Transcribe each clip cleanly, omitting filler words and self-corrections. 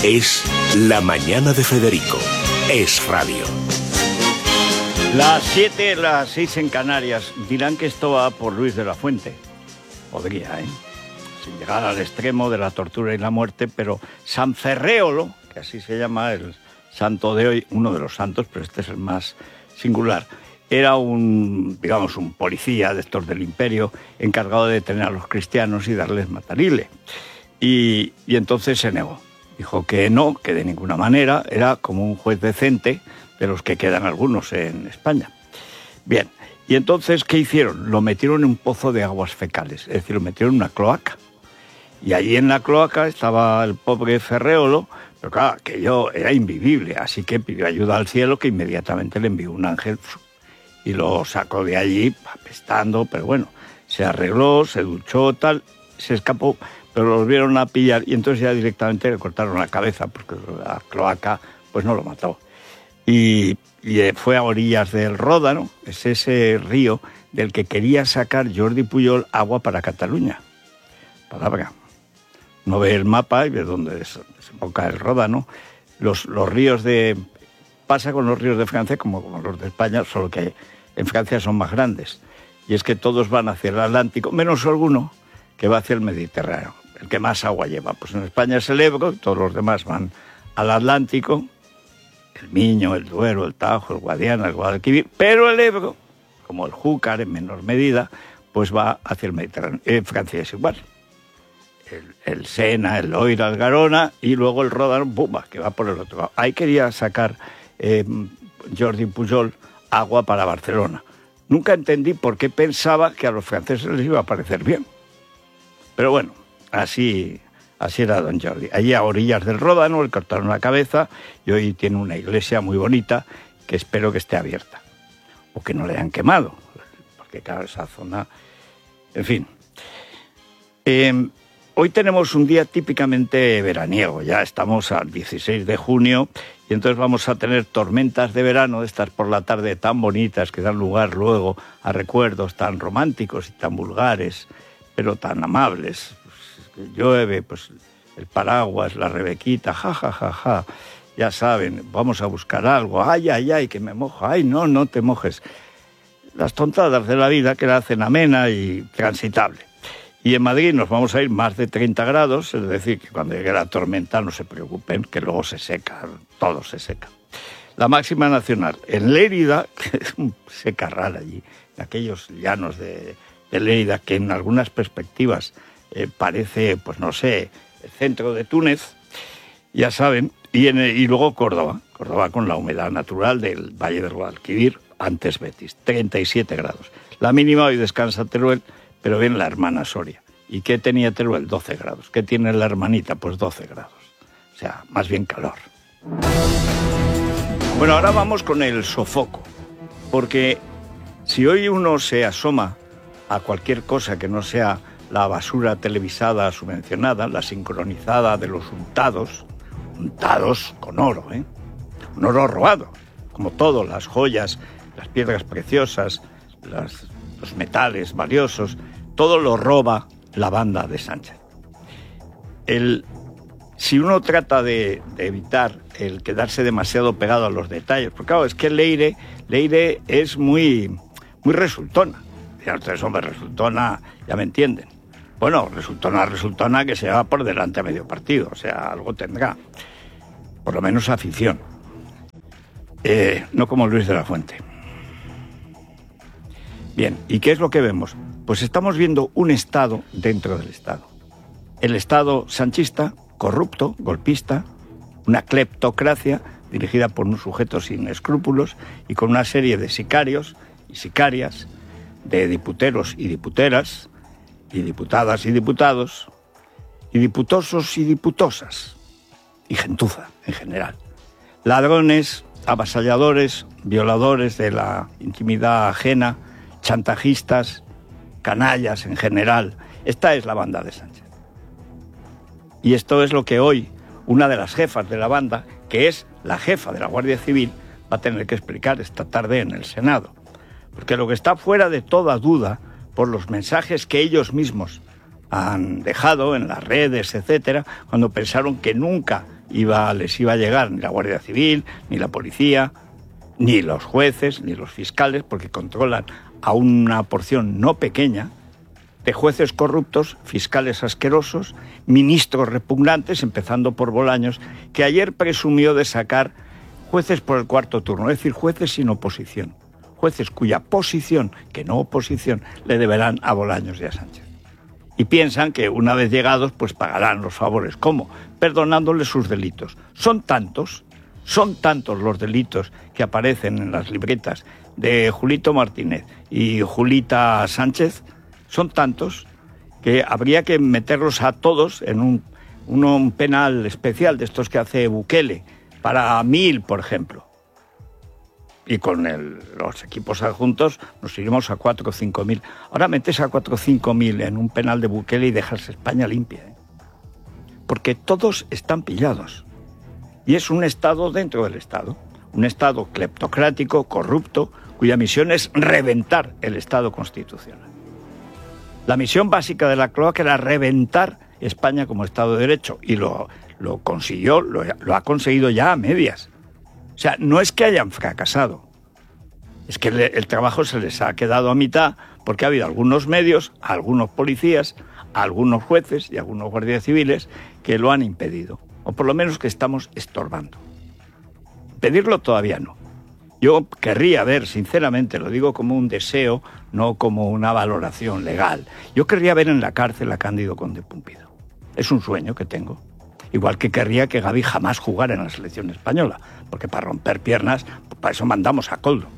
Es La Mañana de Federico. Es radio. Las 7, las 6 en Canarias. Dirán que esto va por Luis de la Fuente. Podría, sin llegar al extremo de la tortura y la muerte, pero San Ferréolo, que así se llama el santo de hoy, uno de los santos, pero este es el más singular, era un policía de estos del imperio encargado de detener a los cristianos y darles matarile. Y entonces se negó. Dijo que no, que de ninguna manera, era como un juez decente de los que quedan algunos en España. Bien, y entonces, ¿qué hicieron? Lo metieron en un pozo de aguas fecales, es decir, lo metieron en una cloaca. Y allí en la cloaca estaba el pobre Ferréolo, pero claro, aquello era invivible, así que pidió ayuda al cielo, que inmediatamente le envió un ángel y lo sacó de allí, apestando, pero bueno, se arregló, se duchó, tal, se escapó, pero lo volvieron a pillar y entonces ya directamente le cortaron la cabeza, porque la cloaca pues no lo mató. Y fue a orillas del Ródano, es ese río del que quería sacar Jordi Pujol agua para Cataluña. Palabra. No ve el mapa y ve dónde desemboca el Ródano. Los ríos pasa con los ríos de Francia como con los de España, solo que en Francia son más grandes. Y es que todos van hacia el Atlántico, menos alguno que va hacia el Mediterráneo, el que más agua lleva. Pues en España es el Ebro, y todos los demás van al Atlántico, el Miño, el Duero, el Tajo, el Guadiana, el Guadalquivir, pero el Ebro, como el Júcar en menor medida, pues va hacia el Mediterráneo. En Francia es igual. El Sena, el Loira, el Garona y luego el Ródano, ¡bumba!, que va por el otro lado. Ahí quería sacar Jordi Pujol agua para Barcelona. Nunca entendí por qué pensaba que a los franceses les iba a parecer bien. Pero bueno, así era don Jordi. Allí a orillas del Ródano le cortaron la cabeza y hoy tiene una iglesia muy bonita que espero que esté abierta. O que no le hayan quemado, porque claro, esa zona... En fin. Hoy tenemos un día típicamente veraniego, ya estamos al 16 de junio y entonces vamos a tener tormentas de verano, de estas por la tarde tan bonitas que dan lugar luego a recuerdos tan románticos y tan vulgares, pero tan amables. Pues, llueve, pues el paraguas, la rebequita, ja, ja, ja, ja, ya saben, vamos a buscar algo, ay, ay, ay, que me mojo, ay, no te mojes. Las tontadas de la vida que la hacen amena y transitable. Y en Madrid nos vamos a ir más de 30 grados, es decir, que cuando llegue la tormenta no se preocupen, que luego se seca, todo se seca. La máxima nacional, en Lérida, que es un secarral allí, en aquellos llanos de Lérida, que en algunas perspectivas parece, pues no sé, el centro de Túnez, ya saben, y luego Córdoba con la humedad natural del Valle del Guadalquivir, antes Betis, 37 grados. La mínima hoy descansa Teruel, pero viene la hermana Soria. ¿Y qué tenía Teruel? 12 grados. ¿Qué tiene la hermanita? Pues 12 grados. O sea, más bien calor. Bueno, ahora vamos con el sofoco. Porque si hoy uno se asoma a cualquier cosa que no sea la basura televisada subvencionada, la sincronizada de los untados con oro, un oro robado, como todo, las joyas, las piedras preciosas, los metales valiosos, todo lo roba la banda de Sánchez. Si uno trata de evitar el quedarse demasiado pegado a los detalles, porque claro, es que Leire es muy resultona. Ya ustedes, hombre, resultona, ya me entienden. Bueno, resultona que se va por delante a medio partido, o sea, algo tendrá. Por lo menos afición. No como Luis de la Fuente. Bien, ¿y qué es lo que vemos? Pues estamos viendo un Estado dentro del Estado. El Estado sanchista, corrupto, golpista, una cleptocracia dirigida por un sujeto sin escrúpulos y con una serie de sicarios y sicarias, de diputeros y diputeras, y diputadas y diputados, y diputosos y diputosas, y gentuza en general. Ladrones, avasalladores, violadores de la intimidad ajena, chantajistas, canallas en general. Esta es la banda de Sánchez. Y esto es lo que hoy una de las jefas de la banda, que es la jefa de la Guardia Civil, va a tener que explicar esta tarde en el Senado. Porque lo que está fuera de toda duda, por los mensajes que ellos mismos han dejado en las redes, etcétera, cuando pensaron que nunca les iba a llegar ni la Guardia Civil, ni la policía, ni los jueces, ni los fiscales, porque controlan a una porción no pequeña de jueces corruptos, fiscales asquerosos, ministros repugnantes, empezando por Bolaños, que ayer presumió de sacar jueces por el cuarto turno, es decir, jueces sin oposición, jueces cuya posición, que no oposición, le deberán a Bolaños y a Sánchez. Y piensan que una vez llegados, pues pagarán los favores. ¿Cómo? Perdonándoles sus delitos. Son tantos los delitos que aparecen en las libretas de Julito Martínez y Julita Sánchez, son tantos que habría que meterlos a todos en un penal especial de estos que hace Bukele, para 1000, por ejemplo. Y con los equipos adjuntos nos iremos a 4 o 5.000. Ahora metes a 4 o 5.000 en un penal de Bukele y dejas España limpia, ¿eh? Porque todos están pillados. Y es un Estado dentro del Estado. Un Estado cleptocrático, corrupto, cuya misión es reventar el Estado constitucional. La misión básica de la cloaca era reventar España como Estado de Derecho. Y lo consiguió, lo ha conseguido ya a medias. O sea, no es que hayan fracasado, es que el trabajo se les ha quedado a mitad porque ha habido algunos medios, algunos policías, algunos jueces y algunos guardias civiles que lo han impedido, o por lo menos que estamos estorbando. Pedirlo todavía no. Yo querría ver, sinceramente, lo digo como un deseo, no como una valoración legal, yo querría ver en la cárcel a Cándido Conde Pumpido. Es un sueño que tengo. Igual que querría que Gavi jamás jugara en la selección española, porque para romper piernas, para eso mandamos a Koldo.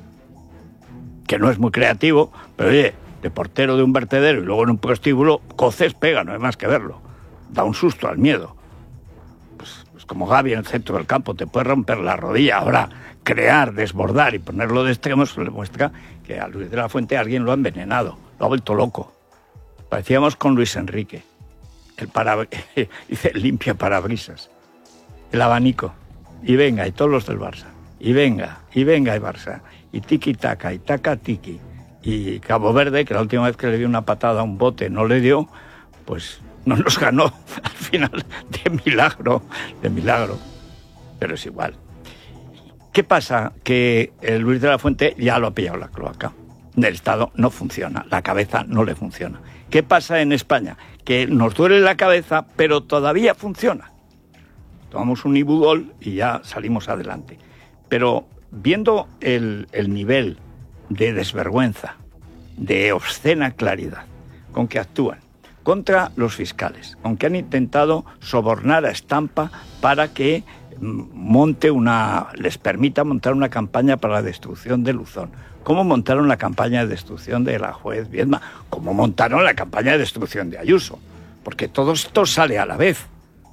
Que no es muy creativo, pero oye, de portero de un vertedero y luego en un prostíbulo, coces pega, no hay más que verlo. Da un susto al miedo. Pues como Gavi en el centro del campo, te puede romper la rodilla. Ahora, crear, desbordar y ponerlo de extremo, eso le muestra que a Luis de la Fuente alguien lo ha envenenado, lo ha vuelto loco. Parecíamos con Luis Enrique. Dice, limpia parabrisas, el abanico, y venga, y todos los del Barça, y venga, y Barça, y tiki-taka, y taka-tiki, y Cabo Verde, que la última vez que le dio una patada a un bote no le dio, pues no nos ganó al final de milagro, pero es igual. ¿Qué pasa? Que el Luis de la Fuente ya lo ha pillado la cloaca. El Estado no funciona, la cabeza no le funciona. ¿Qué pasa en España? Que nos duele la cabeza, pero todavía funciona. Tomamos un Ibudol y ya salimos adelante. Pero viendo el nivel de desvergüenza, de obscena claridad con que actúan contra los fiscales, con que han intentado sobornar a Estampa para que les permita montar una campaña para la destrucción de Luzón, cómo montaron la campaña de destrucción de la juez Viedma, cómo montaron la campaña de destrucción de Ayuso, porque todo esto sale a la vez.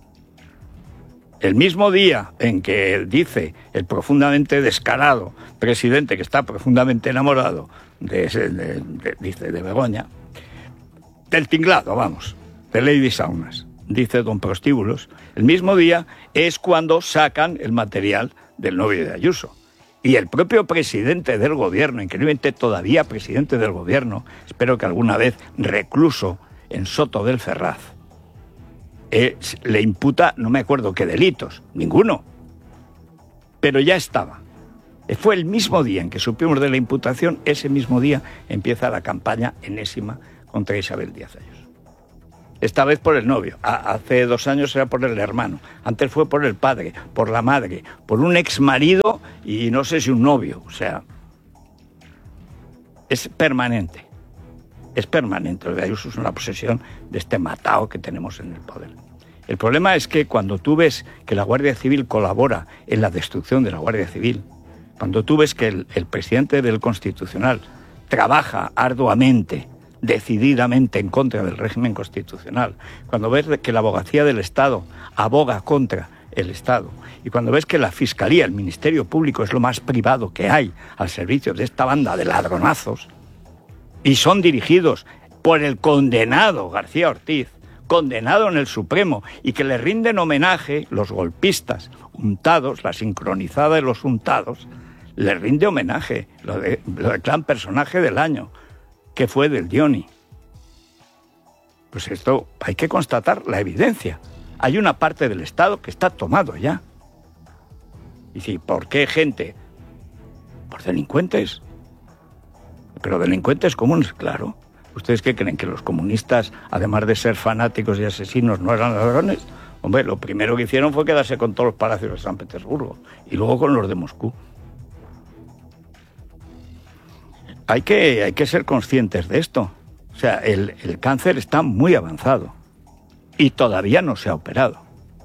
El mismo día en que dice el profundamente descarado presidente, que está profundamente enamorado de Begoña, del tinglado, vamos, de Lady Saunas, dice don Prostíbulos, el mismo día es cuando sacan el material del novio de Ayuso. Y el propio presidente del gobierno, increíblemente todavía presidente del gobierno, espero que alguna vez recluso en Soto del Ferraz, le imputa, no me acuerdo qué delitos, ninguno, pero ya estaba. Fue el mismo día en que supimos de la imputación, ese mismo día empieza la campaña enésima contra Isabel Díaz Ayuso. Esta vez por el novio, hace 2 años era por el hermano, antes fue por el padre, por la madre, por un exmarido y no sé si un novio, o sea, es permanente. Es permanente, lo de Ayuso es una posesión de este matao que tenemos en el poder. El problema es que cuando tú ves que la Guardia Civil colabora en la destrucción de la Guardia Civil, cuando tú ves que el presidente del Constitucional trabaja arduamente, decididamente en contra del régimen constitucional, cuando ves que la abogacía del Estado aboga contra el Estado, y cuando ves que la Fiscalía, el Ministerio Público es lo más privado que hay al servicio de esta banda de ladronazos, y son dirigidos por el condenado García Ortiz, condenado en el Supremo, y que le rinden homenaje los golpistas untados, la sincronizada de los untados, le rinde homenaje, lo declaran personaje del año, que fue del Dioni. Pues esto hay que constatar la evidencia. hay una parte del Estado que está tomado ya. Y sí, ¿por qué gente? Por delincuentes. Pero delincuentes comunes, claro. ¿Ustedes qué creen? ¿Que los comunistas, además de ser fanáticos y asesinos, no eran ladrones? Hombre, lo primero que hicieron fue quedarse con todos los palacios de San Petersburgo y luego con los de Moscú. Hay que ser conscientes de esto. O sea, el cáncer está muy avanzado y todavía no se ha operado.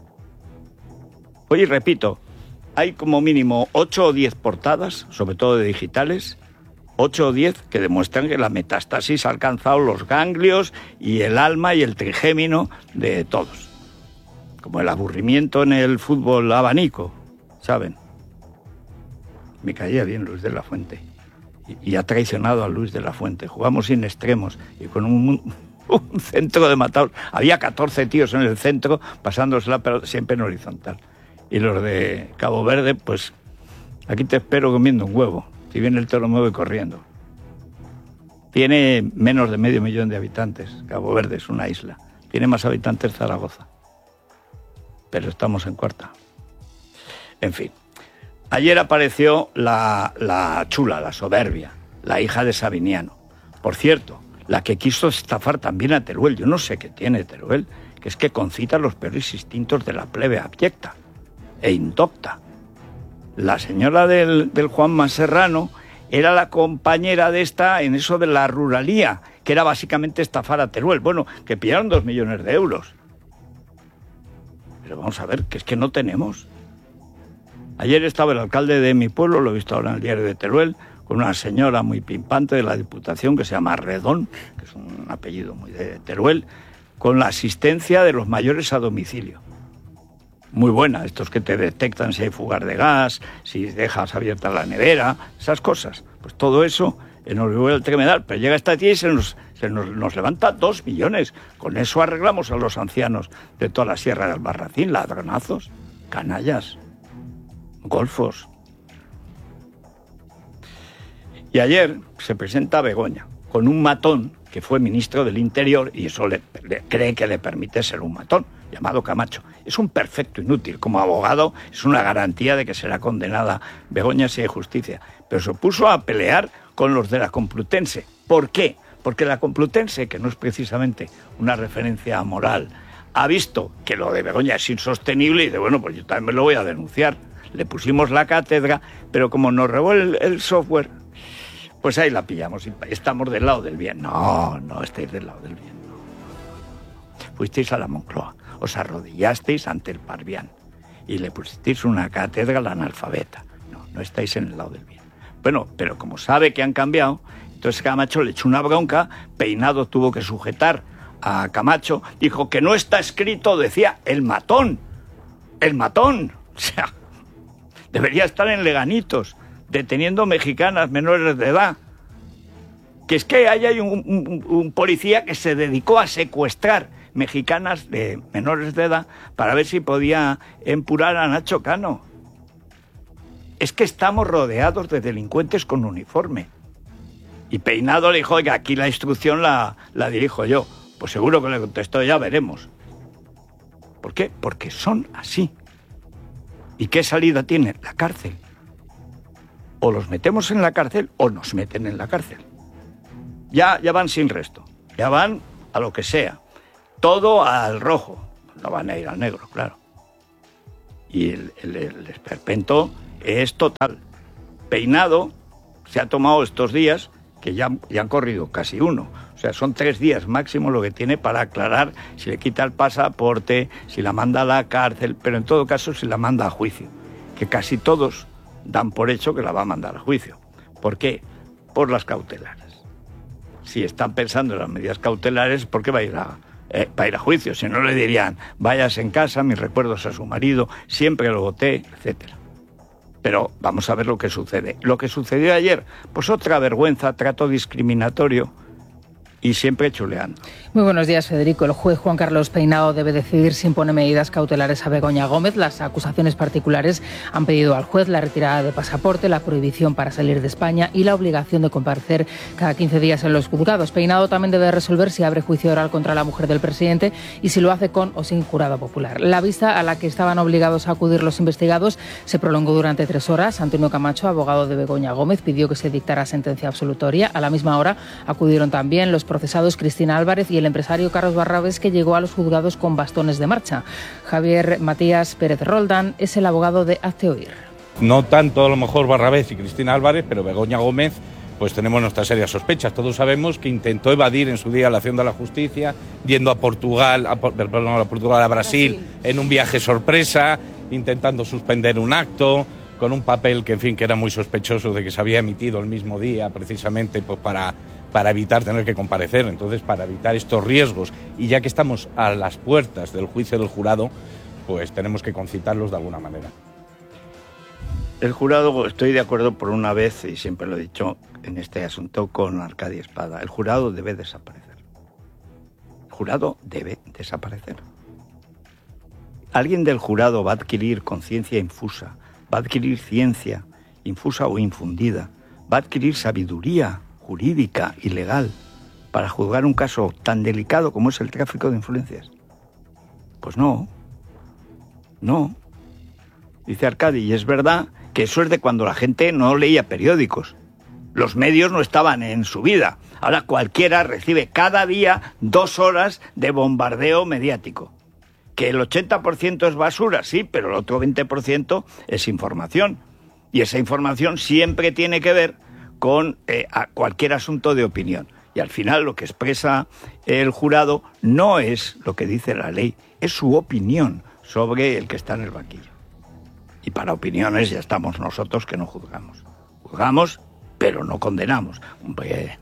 Oye, repito, hay como mínimo 8 o 10 portadas, sobre todo de digitales, 8 o 10 que demuestran que la metástasis ha alcanzado los ganglios y el alma y el trigémino de todos. Como el aburrimiento en el fútbol abanico, ¿saben? Me caía bien Luis de la Fuente. Y ha traicionado a Luis de la Fuente. Jugamos sin extremos y con un centro de matados. Había 14 tíos en el centro pasándosela, pero siempre en horizontal. Y los de Cabo Verde, pues aquí te espero comiendo un huevo. Si viene el toro me voy corriendo. Tiene menos de 500.000 de habitantes. Cabo Verde es una isla. Tiene más habitantes Zaragoza. Pero estamos en cuarta. En fin. Ayer apareció la chula, la soberbia, la hija de Sabiniano. Por cierto, la que quiso estafar también a Teruel. Yo no sé qué tiene Teruel, que es que concita los peores instintos de la plebe abyecta e indocta. La señora del Juanma Serrano era la compañera de esta en eso de la ruralía, que era básicamente estafar a Teruel. Bueno, que pillaron 2 millones de euros. Pero vamos a ver, que es que no tenemos. Ayer estaba el alcalde de mi pueblo, lo he visto ahora en el diario de Teruel, con una señora muy pimpante de la Diputación que se llama Redón, que es un apellido muy de Teruel, con la asistencia de los mayores a domicilio. Muy buena, estos que te detectan si hay fugas de gas, si dejas abierta la nevera, esas cosas. Pues todo eso en Orihuela del Tremedal. Pero llega esta tía y se nos levanta 2 millones. Con eso arreglamos a los ancianos de toda la Sierra del Albarracín, ladronazos, canallas, golfos. Y ayer se presenta Begoña con un matón que fue ministro del Interior y eso cree que le permite ser un matón, llamado Camacho. Es un perfecto inútil. Como abogado es una garantía de que será condenada Begoña si hay justicia. Pero se puso a pelear con los de la Complutense. ¿Por qué? Porque la Complutense, que no es precisamente una referencia moral, ha visto que lo de Begoña es insostenible y dice, bueno, pues yo también me lo voy a denunciar. Le pusimos la cátedra, pero como nos robó el software, pues ahí la pillamos y estamos del lado del bien. No estáis del lado del bien. No. Fuisteis a la Moncloa, os arrodillasteis ante el Parvián y le pusisteis una cátedra al analfabeta. No estáis en el lado del bien. Bueno, pero como sabe que han cambiado, entonces Camacho le echó una bronca, Peinado tuvo que sujetar a Camacho, dijo que no está escrito, decía, el matón. O sea, debería estar en Leganitos, deteniendo mexicanas menores de edad. Que es que hay un policía que se dedicó a secuestrar mexicanas de menores de edad para ver si podía empurar a Nacho Cano. Es que estamos rodeados de delincuentes con uniforme. Y Peinado le dijo, oiga, aquí la instrucción la dirijo yo. Pues seguro que le contestó, ya veremos. ¿Por qué? Porque son así. ¿Y qué salida tiene? La cárcel. O los metemos en la cárcel o nos meten en la cárcel. Ya van sin resto. Ya van a lo que sea. Todo al rojo. No van a ir al negro, claro. Y el esperpento es total. Peinado se ha tomado estos días, que ya han corrido casi uno. O sea, son 3 días máximo lo que tiene para aclarar si le quita el pasaporte, si la manda a la cárcel, pero en todo caso si la manda a juicio. Que casi todos dan por hecho que la va a mandar a juicio. ¿Por qué? Por las cautelares. Si están pensando en las medidas cautelares, ¿por qué va a ir a juicio? Si no le dirían, váyase en casa, mis recuerdos a su marido, siempre lo voté, etcétera. Pero vamos a ver lo que sucede. Lo que sucedió ayer, pues otra vergüenza, trato discriminatorio. y siempre chuleando. Muy buenos días, Federico. El juez Juan Carlos Peinado debe decidir si impone medidas cautelares a Begoña Gómez. Las acusaciones particulares han pedido al juez la retirada de pasaporte, la prohibición para salir de España y la obligación de comparecer cada 15 días en los juzgados. Peinado también debe resolver si abre juicio oral contra la mujer del presidente y si lo hace con o sin jurado popular. La vista a la que estaban obligados a acudir los investigados se prolongó durante 3 horas. Antonio Camacho, abogado de Begoña Gómez, pidió que se dictara sentencia absolutoria. A la misma hora acudieron también los procesados Cristina Álvarez y el empresario Carlos Barrabés, que llegó a los juzgados con bastones de marcha. Javier Matías Pérez Roldán es el abogado de Hazte Oír. No tanto a lo mejor Barrabés y Cristina Álvarez, pero Begoña Gómez, pues tenemos nuestras serias sospechas. Todos sabemos que intentó evadir en su día la acción de la justicia, yendo a a Brasil, en un viaje sorpresa, intentando suspender un acto, con un papel que, en fin, que era muy sospechoso de que se había emitido el mismo día, precisamente pues para evitar tener que comparecer. Entonces, para evitar estos riesgos, y ya que estamos a las puertas del juicio del jurado, pues tenemos que concitarlos de alguna manera. El jurado, estoy de acuerdo por una vez, y siempre lo he dicho en este asunto, con Arcadio Espada. El jurado debe desaparecer. El jurado debe desaparecer. Alguien del jurado va a adquirir conciencia infusa, va a adquirir ciencia infusa o infundida, va a adquirir sabiduría jurídica y legal para juzgar un caso tan delicado como es el tráfico de influencias. Pues no. Dice Arcadi, y es verdad que eso es de cuando la gente no leía periódicos. Los medios no estaban en su vida. Ahora cualquiera recibe cada día 2 horas de bombardeo mediático. Que el 80% es basura, sí, pero el otro 20% es información. Y esa información siempre tiene que ver con cualquier asunto de opinión. Y al final lo que expresa el jurado no es lo que dice la ley, es su opinión sobre el que está en el banquillo. Y para opiniones ya estamos nosotros, que no juzgamos. Juzgamos, pero no condenamos. Hombre,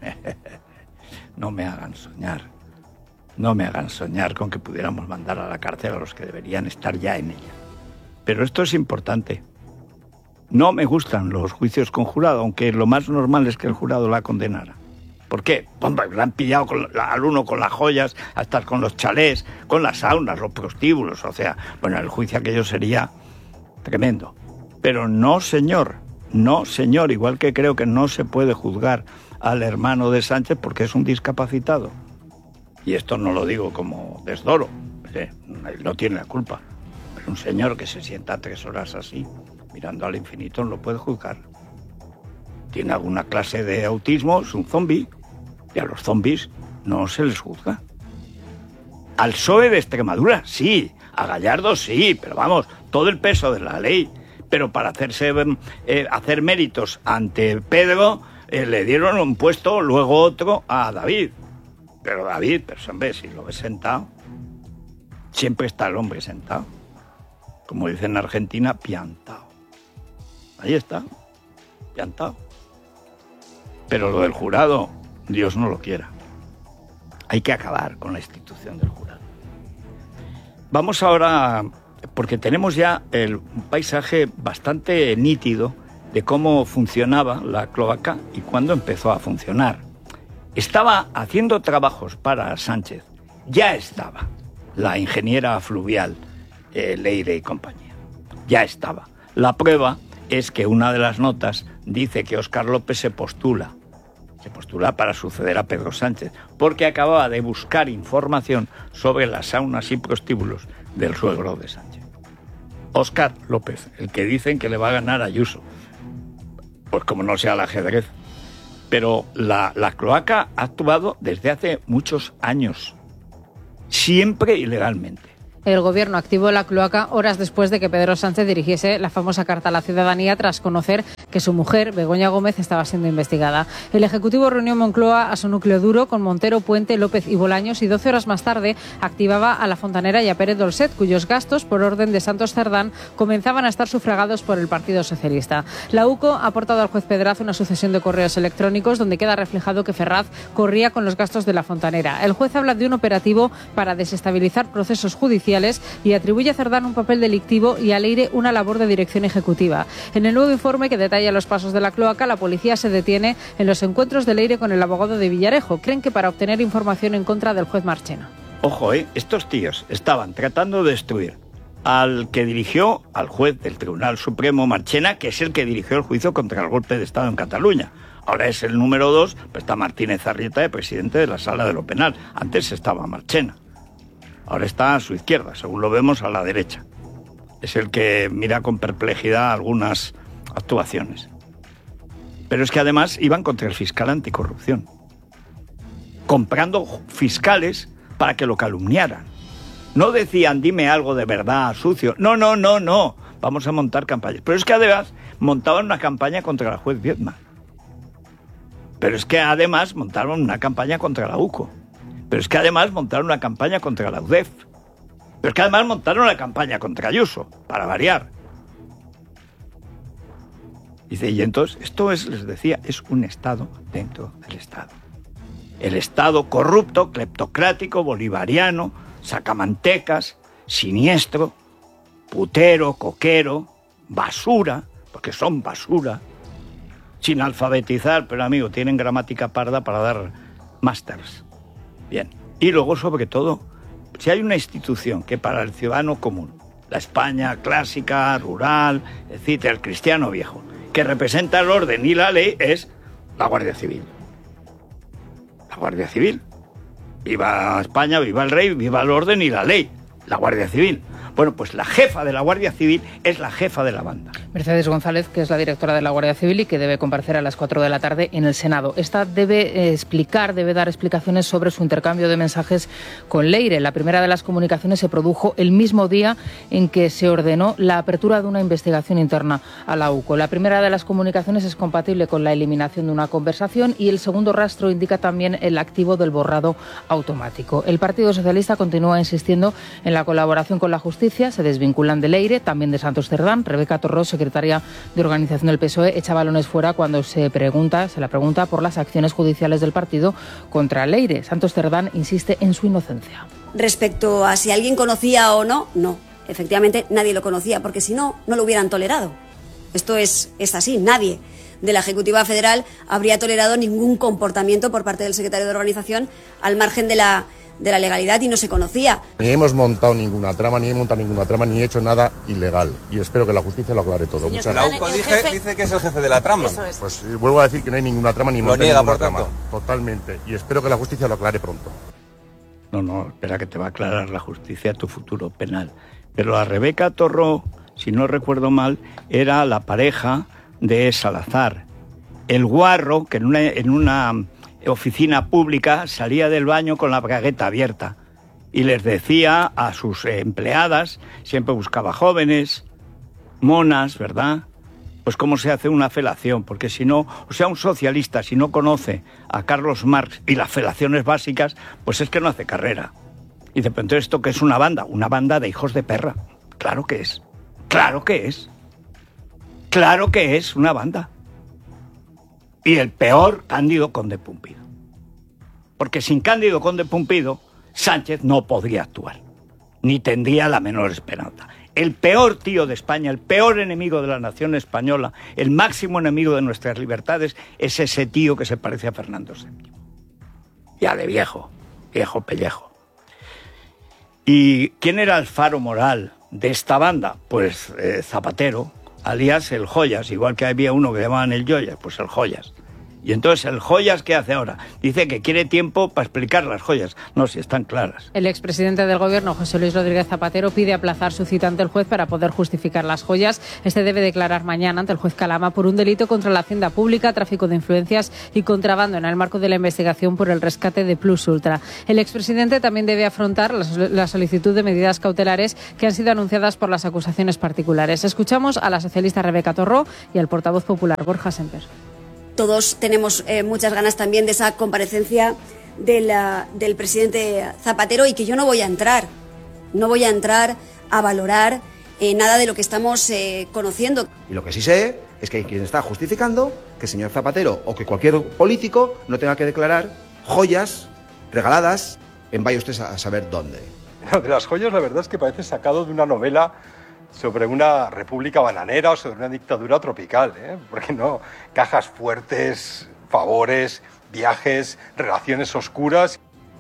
no me hagan soñar. No me hagan soñar con que pudiéramos mandar a la cárcel a los que deberían estar ya en ella. Pero esto es importante. No me gustan los juicios con jurado, aunque lo más normal es que el jurado la condenara. ¿Por qué? Hombre, la han pillado al uno con las joyas, hasta con los chalés, con las saunas, los prostíbulos. O sea, bueno, el juicio aquello sería tremendo. Pero no, señor, igual que creo que no se puede juzgar al hermano de Sánchez porque es un discapacitado. Y esto no lo digo como desdoro, él no tiene la culpa. Pero un señor que se sienta 3 horas así, mirando al infinito, no lo puede juzgar. Tiene alguna clase de autismo, es un zombi, y a los zombis no se les juzga. Al PSOE de Extremadura, sí, a Gallardo sí, pero vamos, todo el peso de la ley. Pero para hacer méritos ante Pedro, le dieron un puesto, luego otro a David. Pero David, hombre, si lo ves sentado, siempre está el hombre sentado. Como dicen en Argentina, piantao. Ahí está, piantao. Pero lo del jurado, Dios no lo quiera. Hay que acabar con la institución del jurado. Vamos ahora, porque tenemos ya un paisaje bastante nítido de cómo funcionaba la cloaca y cuándo empezó a funcionar. Estaba haciendo trabajos para Sánchez, ya estaba la ingeniera fluvial Leire y compañía, ya estaba. La prueba es que una de las notas dice que Óscar López se postula para suceder a Pedro Sánchez, porque acababa de buscar información sobre las saunas y prostíbulos del suegro de Sánchez. Óscar López, el que dicen que le va a ganar a Ayuso, pues como no sea el ajedrez. Pero la cloaca ha actuado desde hace muchos años, siempre ilegalmente. El Gobierno activó la cloaca horas después de que Pedro Sánchez dirigiese la famosa carta a la ciudadanía tras conocer que su mujer, Begoña Gómez, estaba siendo investigada. El Ejecutivo reunió en Moncloa a su núcleo duro con Montero, Puente, López y Bolaños y 12 horas más tarde activaba a la Fontanera y a Pérez Dolcet, cuyos gastos, por orden de Santos Cerdán, comenzaban a estar sufragados por el Partido Socialista. La UCO ha aportado al juez Pedraz una sucesión de correos electrónicos donde queda reflejado que Ferraz corría con los gastos de la Fontanera. El juez habla de un operativo para desestabilizar procesos judiciales y atribuye a Cerdán un papel delictivo y a Leire una labor de dirección ejecutiva. En el nuevo informe, que detalla ahí a los pasos de la cloaca, la policía se detiene en los encuentros de Leire con el abogado de Villarejo. Creen que para obtener información en contra del juez Marchena. Ojo, estos tíos estaban tratando de destruir al que dirigió, al juez del Tribunal Supremo Marchena, que es el que dirigió el juicio contra el golpe de Estado en Cataluña. Ahora es el número 2, pues está Martínez Arrieta, de presidente de la Sala de lo Penal. Antes estaba Marchena. Ahora está a su izquierda, según lo vemos, a la derecha. Es el que mira con perplejidad algunas actuaciones. Pero es que además iban contra el fiscal anticorrupción, comprando fiscales para que lo calumniaran. No decían, dime algo de verdad, sucio. No. Vamos a montar campañas. Pero es que además montaban una campaña contra la juez Viedma. Pero es que además montaron una campaña contra la UCO. Pero es que además montaron una campaña contra la UDEF. Pero es que además montaron una campaña contra Ayuso, para variar. Dice, y entonces, esto es, les decía, es un Estado dentro del Estado. El Estado corrupto, cleptocrático, bolivariano, sacamantecas, siniestro, putero, coquero, basura, porque son basura, sin alfabetizar, pero amigo, tienen gramática parda para dar másters. Bien. Y luego, sobre todo, si hay una institución que para el ciudadano común, la España clásica, rural, etcétera, el cristiano viejo, que representa el orden y la ley, es la Guardia Civil. La Guardia Civil. Viva España, viva el rey, viva el orden y la ley. La Guardia Civil. Bueno, pues la jefa de la Guardia Civil es la jefa de la banda. Mercedes González, que es la directora de la Guardia Civil y que debe comparecer a las 4 de la tarde en el Senado. Esta debe dar explicaciones sobre su intercambio de mensajes con Leire. La primera de las comunicaciones se produjo el mismo día en que se ordenó la apertura de una investigación interna a la UCO. La primera de las comunicaciones es compatible con la eliminación de una conversación y el segundo rastro indica también el activo del borrado automático. El Partido Socialista continúa insistiendo en la colaboración con la justicia. Se desvinculan de Leire, también de Santos Cerdán. Rebeca Torró, secretaria de organización del PSOE, echa balones fuera cuando se la pregunta por las acciones judiciales del partido contra Leire. Santos Cerdán insiste en su inocencia. Respecto a si alguien conocía o no, no. Efectivamente, nadie lo conocía, porque si no, no lo hubieran tolerado. Esto es así, nadie de la Ejecutiva Federal habría tolerado ningún comportamiento por parte del secretario de organización al margen de la legalidad y no se conocía. Ni hemos montado ninguna trama, ni he hecho nada ilegal. Y espero que la justicia lo aclare todo. Muchas gracias. La UCO dice que es el jefe de la trama. Pues vuelvo a decir que no hay ninguna trama ni monta ninguna trama. Totalmente. Y espero que la justicia lo aclare pronto. No, espera que te va a aclarar la justicia tu futuro penal. Pero a Rebeca Torró, si no recuerdo mal, era la pareja de Salazar. El guarro, que en una oficina pública salía del baño con la bragueta abierta y les decía a sus empleadas, siempre buscaba jóvenes, monas, ¿verdad? Pues cómo se hace una felación, porque si no, o sea, un socialista, si no conoce a Carlos Marx y las felaciones básicas, pues es que no hace carrera. Y de pronto, ¿esto qué es una banda de hijos de perra? Claro que es una banda. Y el peor, Cándido Conde Pumpido. Porque sin Cándido Conde Pumpido, Sánchez no podría actuar, ni tendría la menor esperanza. El peor tío de España, el peor enemigo de la nación española, el máximo enemigo de nuestras libertades, es ese tío que se parece a Fernando VII. Ya de viejo pellejo. ¿Y quién era el faro moral de esta banda? Pues Zapatero, alias el Joyas, igual que había uno que llamaban el Joyas, pues el Joyas. Y entonces el Joyas, ¿qué hace ahora? Dice que quiere tiempo para explicar las joyas. No, si están claras. El expresidente del Gobierno, José Luis Rodríguez Zapatero, pide aplazar su cita ante el juez para poder justificar las joyas. Este debe declarar mañana ante el juez Calama por un delito contra la hacienda pública, tráfico de influencias y contrabando en el marco de la investigación por el rescate de Plus Ultra. El expresidente también debe afrontar la solicitud de medidas cautelares que han sido anunciadas por las acusaciones particulares. Escuchamos a la socialista Rebeca Torró y al portavoz popular Borja Semper. Todos tenemos muchas ganas también de esa comparecencia del presidente Zapatero y que yo no voy a entrar a valorar nada de lo que estamos conociendo. Y lo que sí sé es que hay quien está justificando que el señor Zapatero o que cualquier político no tenga que declarar joyas regaladas en vaya usted a saber dónde. De las joyas la verdad es que parece sacado de una novela sobre una república bananera o sobre una dictadura tropical, ¿eh? Porque no, cajas fuertes, favores, viajes, relaciones oscuras.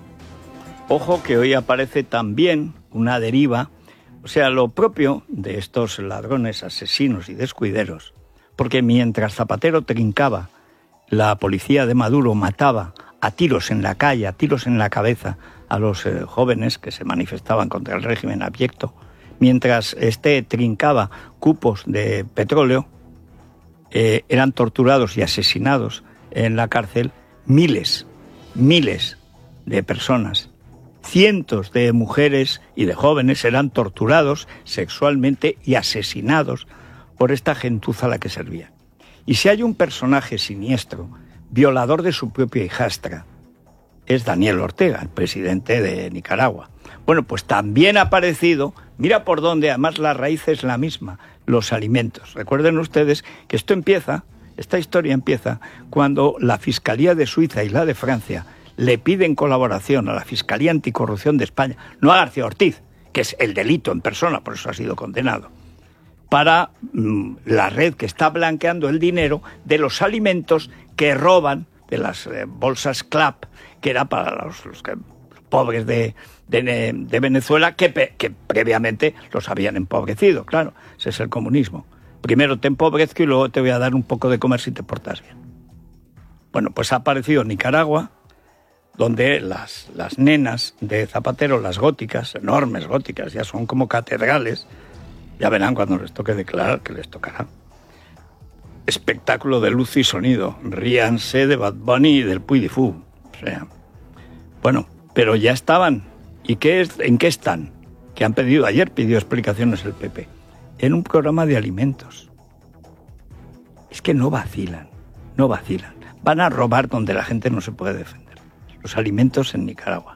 Ojo que hoy aparece también una deriva, o sea, lo propio de estos ladrones, asesinos y descuideros, porque mientras Zapatero trincaba, la policía de Maduro mataba a tiros en la calle, a tiros en la cabeza a los jóvenes que se manifestaban contra el régimen abyecto, mientras trincaba cupos de petróleo, eran torturados y asesinados en la cárcel miles de personas. Cientos de mujeres y de jóvenes eran torturados sexualmente y asesinados por esta gentuza a la que servía. Y si hay un personaje siniestro, violador de su propia hijastra, es Daniel Ortega, el presidente de Nicaragua. Bueno, pues también ha aparecido, mira por dónde, además la raíz es la misma, los alimentos. Recuerden ustedes que esta historia empieza cuando la Fiscalía de Suiza y la de Francia le piden colaboración a la Fiscalía Anticorrupción de España, no a García Ortiz, que es el delito en persona, por eso ha sido condenado, para la red que está blanqueando el dinero de los alimentos que roban de las bolsas CLAP, que era para los pobres de Venezuela, que previamente los habían empobrecido. Claro, ese es el comunismo. Primero te empobrezco y luego te voy a dar un poco de comer si te portas bien. Bueno, pues ha aparecido Nicaragua, donde las nenas de Zapatero, las góticas, enormes góticas, ya son como catedrales, ya verán cuando les toque declarar que les tocará. Espectáculo de luz y sonido, ríanse de Bad Bunny y del Puy de Fou. O sea, bueno, pero ya estaban. ¿Y en qué están? Que han pedido, ayer pidió explicaciones el PP, en un programa de alimentos. Es que no vacilan. Van a robar donde la gente no se puede defender. Los alimentos en Nicaragua.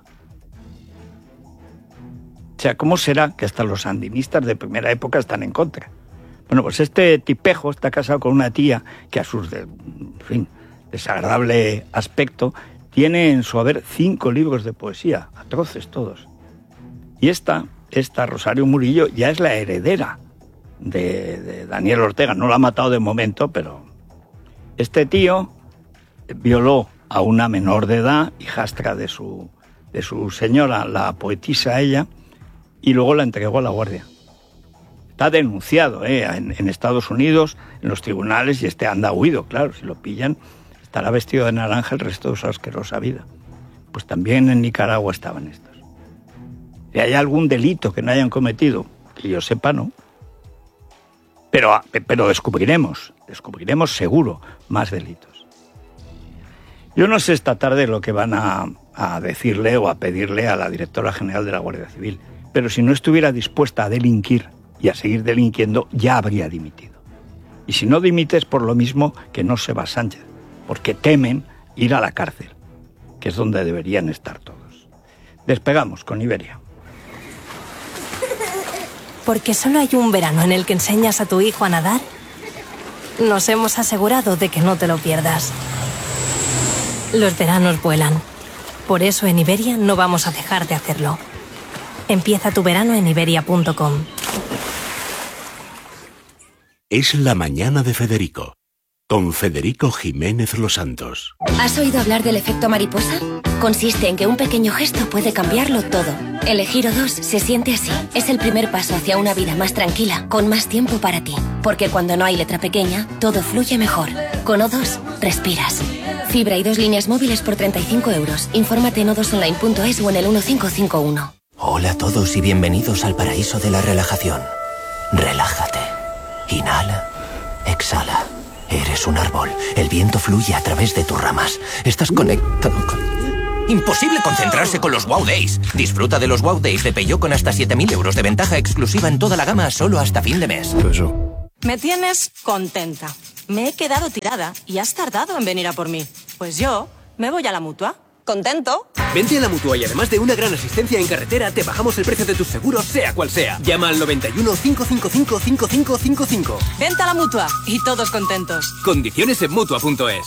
O sea, ¿cómo será que hasta los sandinistas de primera época están en contra? Bueno, pues este tipejo está casado con una tía que a su desagradable aspecto tiene en su haber 5 libros de poesía, atroces todos. Y esta Rosario Murillo, ya es la heredera de Daniel Ortega. No la ha matado de momento, pero este tío violó a una menor de edad, hijastra de su señora, la poetisa ella, y luego la entregó a la Guardia. Está denunciado en Estados Unidos, en los tribunales, y anda huido, claro. Si lo pillan, estará vestido de naranja el resto de su asquerosa vida. Pues también en Nicaragua estaban estos. Si hay algún delito que no hayan cometido, que yo sepa, no. Pero descubriremos seguro más delitos. Yo no sé esta tarde lo que van a decirle o a pedirle a la directora general de la Guardia Civil, pero si no estuviera dispuesta a delinquir y a seguir delinquiendo, ya habría dimitido. Y si no dimite es por lo mismo que no se va Sánchez, porque temen ir a la cárcel, que es donde deberían estar todos. Despegamos con Iberia. Porque solo hay un verano en el que enseñas a tu hijo a nadar, nos hemos asegurado de que no te lo pierdas. Los veranos vuelan. Por eso en Iberia no vamos a dejar de hacerlo. Empieza tu verano en iberia.com. Es la mañana de Federico, con Federico Jiménez Los Santos. ¿Has oído hablar del efecto mariposa? Consiste en que un pequeño gesto puede cambiarlo todo. El Giro 2 se siente así. Es el primer paso hacia una vida más tranquila, con más tiempo para ti. Porque cuando no hay letra pequeña, todo fluye mejor. Con O2, respiras. Fibra y 2 líneas móviles por 35 euros. Infórmate en odosonline.es o en el 1551. Hola a todos y bienvenidos al paraíso de la relajación. Relájate. Inhala. Exhala. Eres un árbol. El viento fluye a través de tus ramas. Estás conectado con... Imposible concentrarse con los Wow Days. Disfruta de los Wow Days de Peugeot con hasta 7.000 euros de ventaja exclusiva en toda la gama solo hasta fin de mes. Me tienes contenta. Me he quedado tirada y has tardado en venir a por mí. Pues yo me voy a la Mutua. ¿Contento? Vente a la Mutua y además de una gran asistencia en carretera, te bajamos el precio de tus seguros, sea cual sea. Llama al 91 555 5555. Vente a la Mutua y todos contentos. Condiciones en Mutua.es.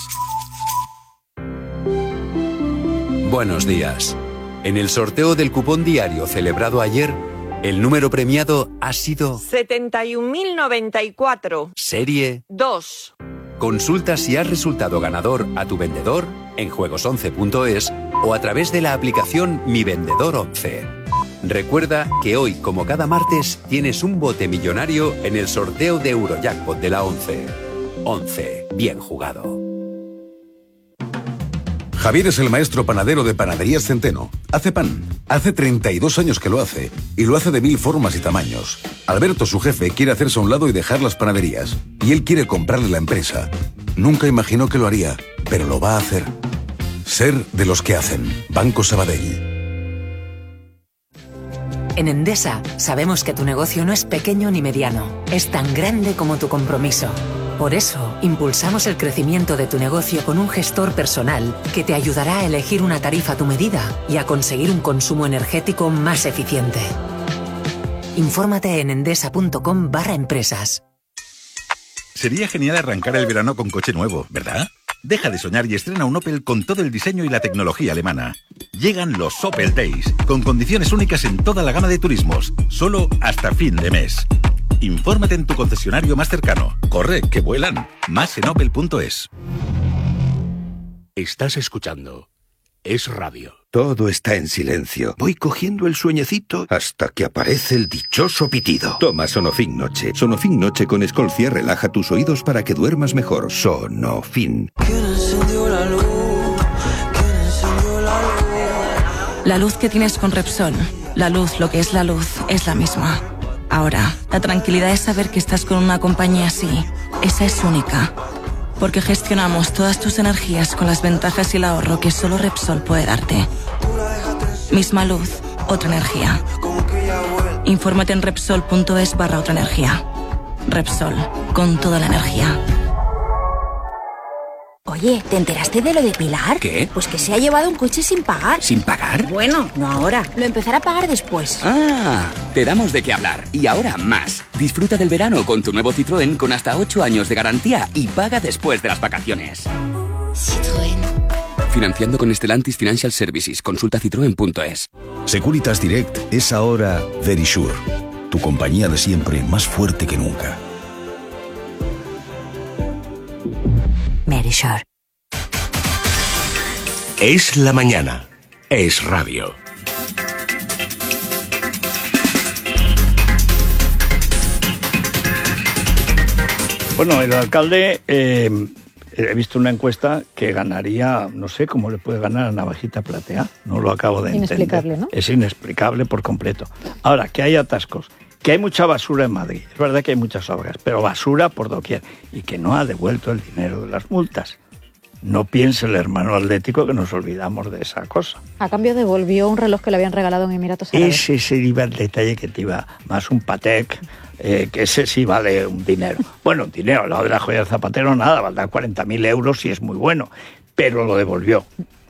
Buenos días. En el sorteo del cupón diario celebrado ayer, El número premiado ha sido 71.094. Serie 2. Consulta si has resultado ganador a tu vendedor en juegos11.es o a través de la aplicación Mi Vendedor 11. Recuerda que hoy, como cada martes, tienes un bote millonario en el sorteo de Eurojackpot de la 11. 11. Bien jugado. Javier es el maestro panadero de Panaderías Centeno. Hace pan. Hace 32 años que lo hace. Y lo hace de 1000 formas y tamaños. Alberto, su jefe, quiere hacerse a un lado y dejar las panaderías. Y él quiere comprarle la empresa. Nunca imaginó que lo haría, pero lo va a hacer. Ser de los que hacen. Banco Sabadell. En Endesa sabemos que tu negocio no es pequeño ni mediano. Es tan grande como tu compromiso. Por eso, impulsamos el crecimiento de tu negocio con un gestor personal que te ayudará a elegir una tarifa a tu medida y a conseguir un consumo energético más eficiente. Infórmate en endesa.com/empresas. Sería genial arrancar el verano con coche nuevo, ¿verdad? Deja de soñar y estrena un Opel con todo el diseño y la tecnología alemana. Llegan los Opel Days, con condiciones únicas en toda la gama de turismos, solo hasta fin de mes. Infórmate en tu concesionario más cercano. Corre, que vuelan. Más en opel.es. Estás escuchando Es Radio. Todo está en silencio. Voy cogiendo el sueñecito hasta que aparece el dichoso pitido. Toma Sonofin Noche. Sonofin Noche con Escolcia relaja tus oídos para que duermas mejor. Sonofin. La luz que tienes con Repsol, la luz, lo que es la luz, es la misma. Ahora, la tranquilidad es saber que estás con una compañía así. Esa es única. Porque gestionamos todas tus energías con las ventajas y el ahorro que solo Repsol puede darte. Misma luz, otra energía. Infórmate en Repsol.es/otra energía. Repsol, con toda la energía. Oye, ¿te enteraste de lo de Pilar? ¿Qué? Pues que se ha llevado un coche sin pagar. ¿Sin pagar? Bueno, no ahora. Lo empezará a pagar después. Ah, te damos de qué hablar. Y ahora más. Disfruta del verano con tu nuevo Citroën con hasta 8 años de garantía y paga después de las vacaciones. Citroën. Financiando con Stellantis Financial Services. Consulta citroen.es. Securitas Direct es ahora Verisure. Tu compañía de siempre, más fuerte que nunca. Verisure. Es la mañana. Es Radio. Bueno, el alcalde, he visto una encuesta que ganaría, no sé cómo le puede ganar a Navajita Platea, no lo acabo de entender. Inexplicable, ¿no? Es inexplicable por completo. Ahora, que hay atascos, que hay mucha basura en Madrid, es verdad que hay muchas obras, pero basura por doquier, y que no ha devuelto el dinero de las multas. No piense el hermano atlético que nos olvidamos de esa cosa. A cambio devolvió un reloj que le habían regalado en Emiratos Árabes. Ese iba el detalle que te iba, más un Patek, que ese sí vale un dinero. Bueno, un dinero, al lado de la joya del Zapatero nada, valdrá 40.000 euros y es muy bueno, pero lo devolvió.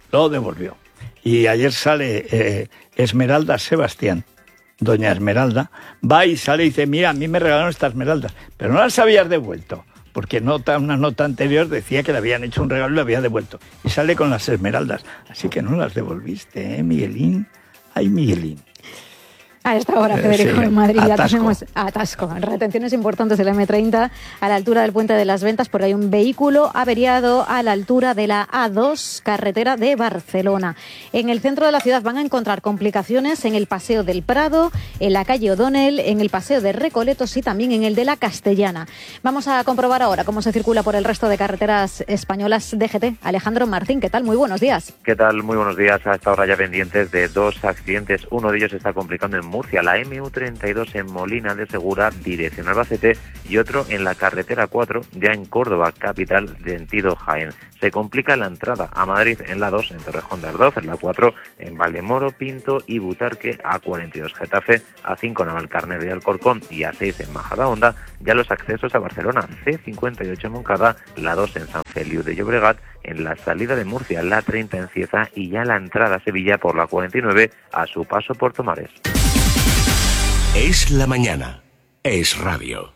Y ayer sale Esmeralda Sebastián, doña Esmeralda, va y sale y dice, mira, a mí me regalaron estas esmeraldas, pero no las habías devuelto, porque una nota anterior decía que le habían hecho un regalo y lo había devuelto. Y sale con las esmeraldas, así que no las devolviste, Miguelín? Ay, Miguelín. A esta hora, Federico, en Madrid atasco. ya tenemos atasco. Retenciones importantes del M30 a la altura del Puente de las Ventas porque hay un vehículo averiado a la altura de la A2, carretera de Barcelona. En el centro de la ciudad van a encontrar complicaciones en el Paseo del Prado, en la calle O'Donnell, en el Paseo de Recoletos y también en el de la Castellana. Vamos a comprobar ahora cómo se circula por el resto de carreteras españolas DGT. Alejandro Martín, ¿qué tal? Muy buenos días. ¿Qué tal? Muy buenos días. A esta hora ya pendientes de dos accidentes. Uno de ellos está complicando en Murcia, la MU32 en Molina de Segura, dirección Albacete, y otro en la carretera 4, ya en Córdoba, capital, sentido Jaén. Se complica la entrada a Madrid en la 2, en Torrejón de Ardoz, en la 4, en Valdemoro, Pinto y Butarque, A42 Getafe, A5 Navalcarnero y Alcorcón y A6 en Majadahonda, ya los accesos a Barcelona, C58 en Moncada, la 2 en San Feliu de Llobregat, en la salida de Murcia, la 30 en Cieza y ya la entrada a Sevilla por la 49 a su paso por Tomares. Es la mañana. Es Radio.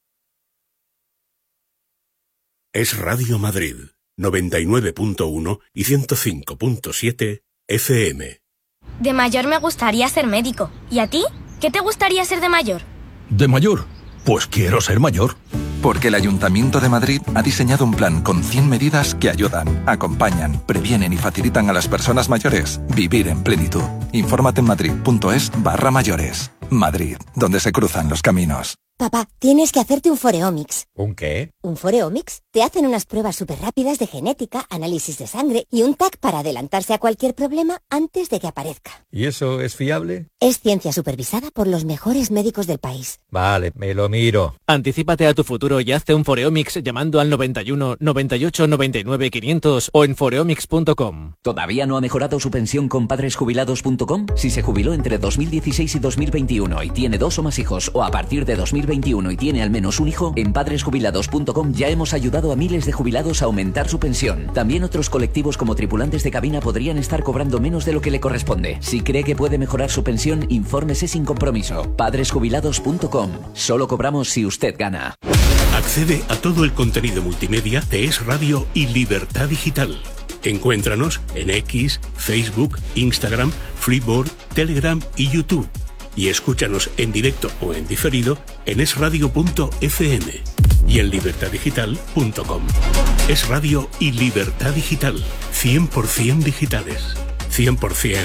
Es Radio Madrid, 99.1 y 105.7 FM. De mayor me gustaría ser médico. ¿Y a ti? ¿qué te gustaría ser de mayor? ¿De mayor? Pues quiero ser mayor. Porque el Ayuntamiento de Madrid ha diseñado un plan con 100 medidas que ayudan, acompañan, previenen y facilitan a las personas mayores vivir en plenitud. Infórmate en madrid.es/mayores. Madrid, donde se cruzan los caminos. Papá, tienes que hacerte un Foreomics. ¿Un qué? ¿Un Foreomics? Te hacen unas pruebas súper rápidas de genética, análisis de sangre y un TAC para adelantarse a cualquier problema antes de que aparezca. ¿Y eso es fiable? Es ciencia supervisada por los mejores médicos del país. Vale, me lo miro. Anticípate a tu futuro y hazte un Foreomics llamando al 91 98 99 500 o en foreomics.com. ¿Todavía no ha mejorado su pensión con padresjubilados.com? Si se jubiló entre 2016 y 2021 y tiene 2 o más hijos, o a partir de 2021 y tiene al menos un hijo, en padresjubilados.com ya hemos ayudado a miles de jubilados a aumentar su pensión. También otros colectivos como tripulantes de cabina podrían estar cobrando menos de lo que le corresponde. Si cree que puede mejorar su pensión, infórmese sin compromiso. Padresjubilados.com. Solo cobramos si usted gana. Accede a todo el contenido multimedia de Es Radio y Libertad Digital. Encuéntranos en X, Facebook, Instagram, Flipboard, Telegram y YouTube. Y escúchanos en directo o en diferido en esradio.fm y en libertaddigital.com. Es Radio y Libertad Digital. 100% digitales. 100%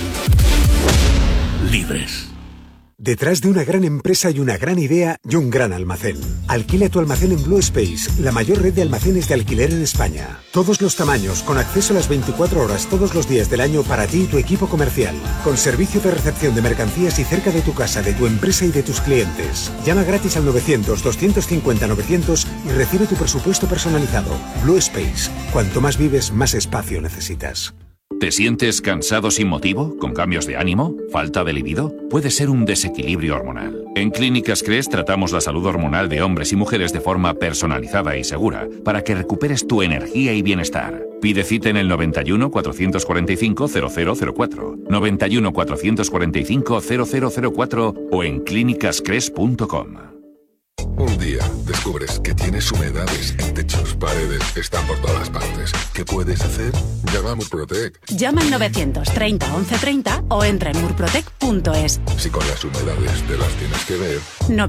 libres. Detrás de una gran empresa hay una gran idea y un gran almacén. Alquila tu almacén en Blue Space, la mayor red de almacenes de alquiler en España. Todos los tamaños, con acceso a las 24 horas todos los días del año para ti y tu equipo comercial. Con servicio de recepción de mercancías y cerca de tu casa, de tu empresa y de tus clientes. Llama gratis al 900-250-900 y recibe tu presupuesto personalizado. Blue Space. Cuanto más vives, más espacio necesitas. ¿Te sientes cansado sin motivo? ¿Con cambios de ánimo? ¿Falta de libido? Puede ser un desequilibrio hormonal. En Clínicas CRES tratamos la salud hormonal de hombres y mujeres de forma personalizada y segura para que recuperes tu energía y bienestar. Pide cita en el 91 445 0004, 91 445 0004 o en clínicascres.com. Un día descubres que tienes humedades en techos, paredes, están por todas partes. ¿Qué puedes hacer? Llama a Murprotec. Llama al 930 1130 o entra en murprotec.es. Si con las humedades te las tienes que ver.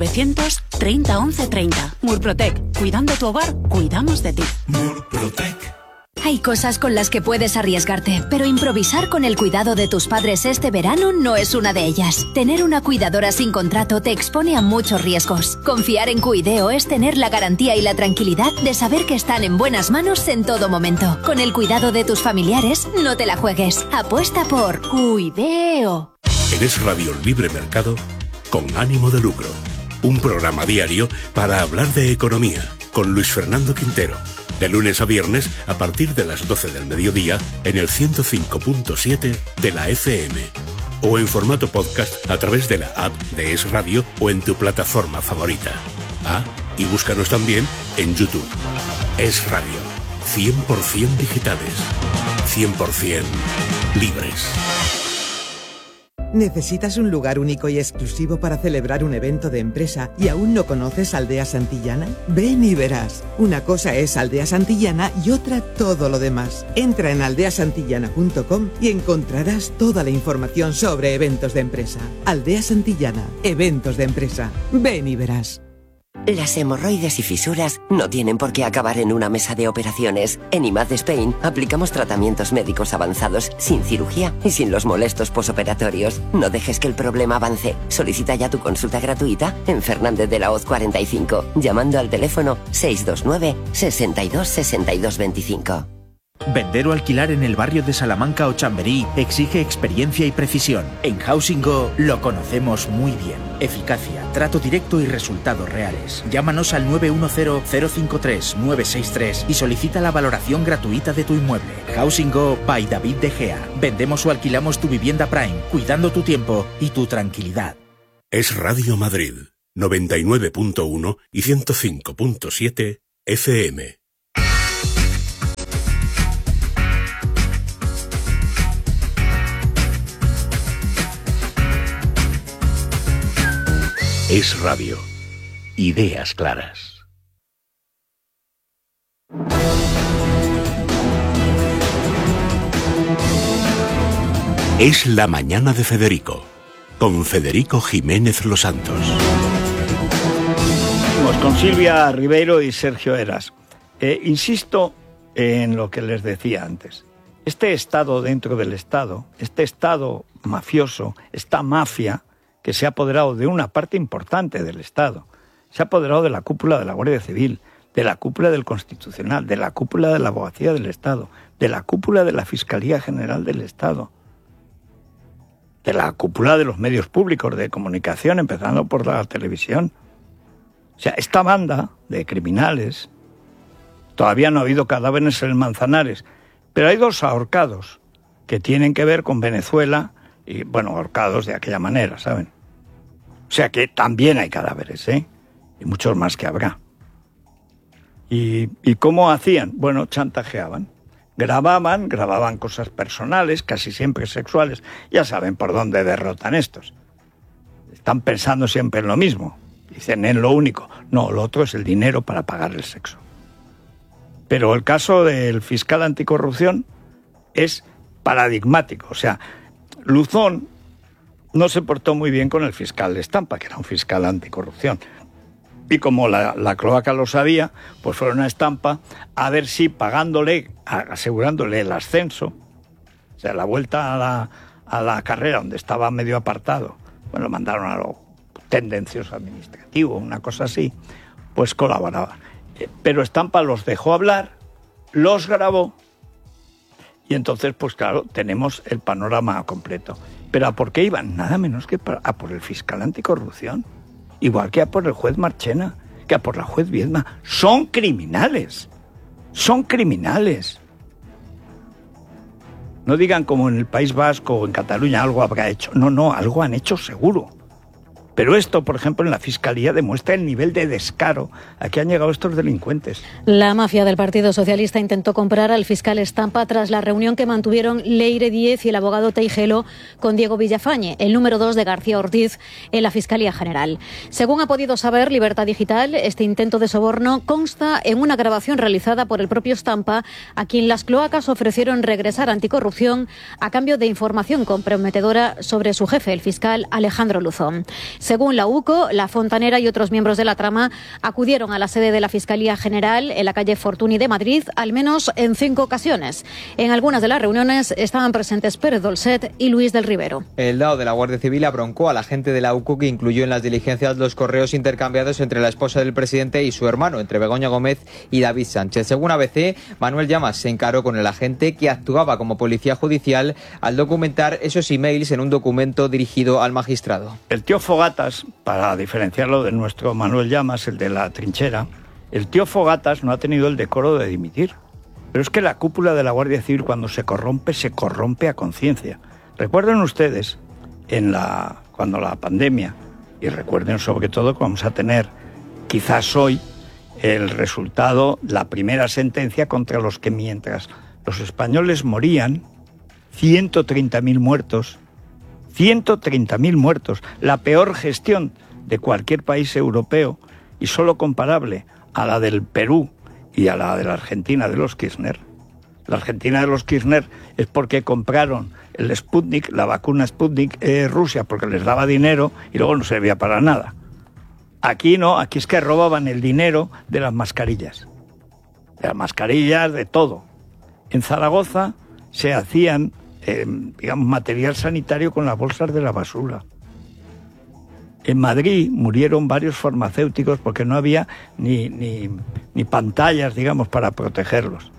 930 1130. Murprotec. Cuidando tu hogar, cuidamos de ti. Murprotec. Hay cosas con las que puedes arriesgarte, pero improvisar con el cuidado de tus padres este verano no es una de ellas. Tener una cuidadora sin contrato te expone a muchos riesgos. Confiar en Cuideo es tener la garantía y la tranquilidad de saber que están en buenas manos en todo momento. Con el cuidado de tus familiares, no te la juegues. Apuesta por Cuideo. En Es Radio Libre Mercado, con ánimo de lucro. Un programa diario para hablar de economía, con Luis Fernando Quintero. De lunes a viernes, a partir de las 12 del mediodía, en el 105.7 de la FM. O en formato podcast a través de la app de Es Radio o en tu plataforma favorita. Ah, y búscanos también en YouTube. Es Radio. 100% digitales. 100% libres. ¿Necesitas un lugar único y exclusivo para celebrar un evento de empresa y aún no conoces Aldea Santillana? Ven y verás. Una cosa es Aldea Santillana y otra todo lo demás. Entra en aldeasantillana.com y encontrarás toda la información sobre eventos de empresa. Aldea Santillana, eventos de empresa. Ven y verás. Las hemorroides y fisuras no tienen por qué acabar en una mesa de operaciones. En IMAD Spain aplicamos tratamientos médicos avanzados sin cirugía y sin los molestos posoperatorios. No dejes que el problema avance. Solicita ya tu consulta gratuita en Fernández de la Hoz 45, llamando al teléfono 629 62 62 25. Vender o alquilar en el barrio de Salamanca o Chamberí exige experiencia y precisión. En Housing Go lo conocemos muy bien. Eficacia, trato directo y resultados reales. Llámanos al 910-053-963 y solicita la valoración gratuita de tu inmueble. Housing Go by David De Gea. Vendemos o alquilamos tu vivienda Prime, cuidando tu tiempo y tu tranquilidad. Es Radio Madrid, 99.1 y 105.7 FM. Es Radio. Ideas claras. Es la mañana de Federico, con Federico Jiménez Los Santos. Con Silvia Ribeiro y Sergio Eras. Insisto en lo que les decía antes. Este Estado dentro del Estado, este Estado mafioso, esta mafia que se ha apoderado de una parte importante del Estado, se ha apoderado de la cúpula de la Guardia Civil, de la cúpula del Constitucional, de la cúpula de la Abogacía del Estado, de la cúpula de la Fiscalía General del Estado, de la cúpula de los medios públicos de comunicación, empezando por la televisión. O sea, esta banda de criminales, todavía no ha habido cadáveres en el Manzanares, pero hay 2 ahorcados que tienen que ver con Venezuela y, bueno, ahorcados de aquella manera, ¿saben? O sea que también hay cadáveres, ¿eh? Y muchos más que habrá. ¿Y cómo hacían? Bueno, chantajeaban. Grababan cosas personales, casi siempre sexuales. Ya saben por dónde derrotan estos. Están pensando siempre en lo mismo. Dicen, en lo único. No, lo otro es el dinero para pagar el sexo. Pero el caso del fiscal anticorrupción es paradigmático. O sea, Luzón no se portó muy bien con el fiscal de Estampa, que era un fiscal anticorrupción. Y como la cloaca lo sabía, pues fueron a Estampa a ver si pagándole, asegurándole el ascenso, o sea, la vuelta a la carrera donde estaba medio apartado, bueno, lo mandaron a lo tendencioso administrativo, una cosa así, pues colaboraba. Pero Estampa los dejó hablar, los grabó, y entonces, pues claro, tenemos el panorama completo. ¿Pero a por qué iban? Nada menos que a por el fiscal anticorrupción. Igual que a por el juez Marchena, que a por la juez Viedma. Son criminales. Son criminales. No digan como en el País Vasco o en Cataluña algo habrá hecho. No, algo han hecho seguro. Pero esto, por ejemplo, en la Fiscalía demuestra el nivel de descaro a que han llegado estos delincuentes. La mafia del Partido Socialista intentó comprar al fiscal Estampa tras la reunión que mantuvieron Leire Díez y el abogado Teijelo con Diego Villafañe, el número 2 de García Ortiz en la Fiscalía General. Según ha podido saber Libertad Digital, este intento de soborno consta en una grabación realizada por el propio Estampa, a quien las cloacas ofrecieron regresar a Anticorrupción a cambio de información comprometedora sobre su jefe, el fiscal Alejandro Luzón. Según la UCO, la Fontanera y otros miembros de la trama acudieron a la sede de la Fiscalía General en la calle Fortuny de Madrid al menos en 5 ocasiones. En algunas de las reuniones estaban presentes Pérez Dolcet y Luis del Rivero. El DAO de la Guardia Civil abroncó a la gente de la UCO, que incluyó en las diligencias los correos intercambiados entre la esposa del presidente y su hermano, entre Begoña Gómez y David Sánchez. Según ABC, Manuel Llamas se encaró con el agente que actuaba como policía judicial al documentar esos emails en un documento dirigido al magistrado. El tío Fogatas, para diferenciarlo de nuestro Manuel Llamas, el de la trinchera, el tío Fogatas no ha tenido el decoro de dimitir. Pero es que la cúpula de la Guardia Civil, cuando se corrompe a conciencia. Recuerden ustedes, cuando la pandemia, y recuerden sobre todo que vamos a tener, quizás hoy, el resultado, la primera sentencia contra los que mientras los españoles morían, 130.000 muertos, 130.000 muertos, la peor gestión de cualquier país europeo y solo comparable a la del Perú y a la de la Argentina de los Kirchner. La Argentina de los Kirchner es porque compraron el Sputnik, la vacuna Sputnik Rusia, porque les daba dinero y luego no servía para nada. Aquí no, aquí es que robaban el dinero de las mascarillas. De las mascarillas, de todo. En Zaragoza se hacían material sanitario con las bolsas de la basura. En Madrid murieron varios farmacéuticos porque no había ni pantallas, para protegerlos.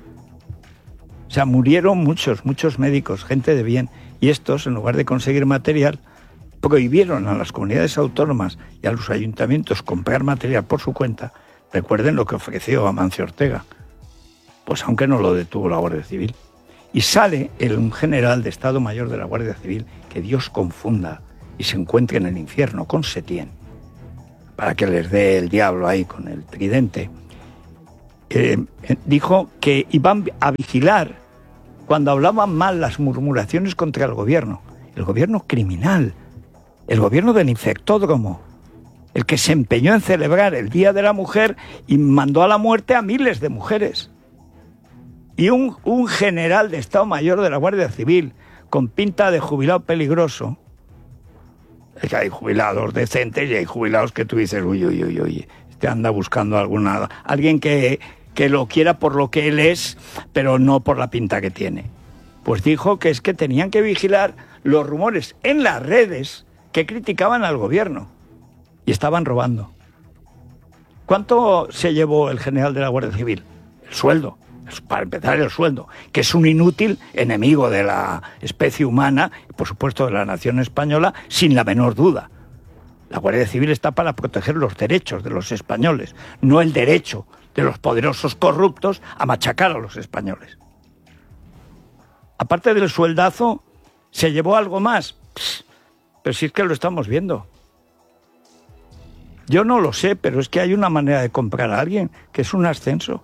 O sea, murieron muchos médicos, gente de bien. Y estos, en lugar de conseguir material, prohibieron a las comunidades autónomas y a los ayuntamientos comprar material por su cuenta. Recuerden lo que ofreció Amancio Ortega. Pues aunque no lo detuvo la Guardia Civil. Y sale un general de Estado Mayor de la Guardia Civil, que Dios confunda y se encuentre en el infierno con Setién, para que les dé el diablo ahí con el tridente. Dijo que iban a vigilar cuando hablaban mal las murmuraciones contra el gobierno criminal, el gobierno del infectódromo, el que se empeñó en celebrar el Día de la Mujer y mandó a la muerte a miles de mujeres. Y un general de Estado Mayor de la Guardia Civil, con pinta de jubilado peligroso, Es que hay jubilados decentes y hay jubilados que tú dices, uy, este anda buscando alguien que lo quiera por lo que él es, pero no por la pinta que tiene. Pues dijo que es que tenían que vigilar los rumores en las redes que criticaban al gobierno y estaban robando. ¿Cuánto se llevó el general de la Guardia Civil? El sueldo. Para empezar, el sueldo, que es un inútil enemigo de la especie humana y, por supuesto, de la nación española, sin la menor duda. La Guardia Civil está para proteger los derechos de los españoles, no el derecho de los poderosos corruptos a machacar a los españoles. Aparte del sueldazo, ¿se llevó algo más? Pero si es que lo estamos viendo. Yo no lo sé, pero es que hay una manera de comprar a alguien, que es un ascenso.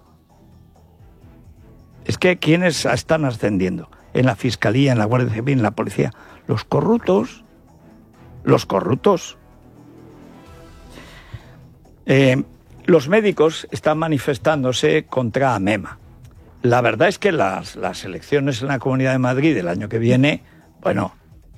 Es que ¿quiénes están ascendiendo? En la Fiscalía, en la Guardia Civil, en la Policía. Los corruptos. Los corruptos. Los médicos están manifestándose contra AMEMA. La verdad es que las elecciones en la Comunidad de Madrid del año que viene, bueno,